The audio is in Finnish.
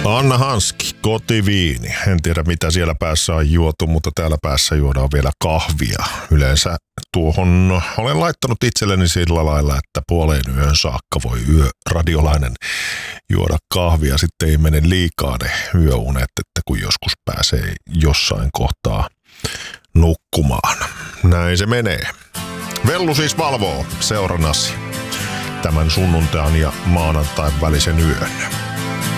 Anna Hanski, kotiviini. En tiedä mitä siellä päässä on juotu, mutta täällä päässä juodaan vielä kahvia. Yleensä tuohon olen laittanut itselleni sillä lailla, että puoleen yön saakka voi yöradiolainen juoda kahvia. Sitten ei mene liikaa ne yöunet, että kun joskus pääsee jossain kohtaa nukkumaan. Näin se menee. Vellu siis valvoo seurannasi tämän sunnuntain ja maanantain välisen yön.